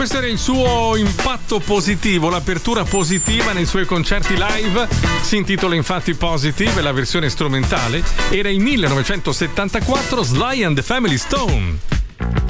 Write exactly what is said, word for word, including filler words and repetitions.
questo era il suo impatto positivo, l'apertura positiva nei suoi concerti live. Si intitola infatti Positive, la versione strumentale era il millenovecentosettantaquattro, Sly and the Family Stone.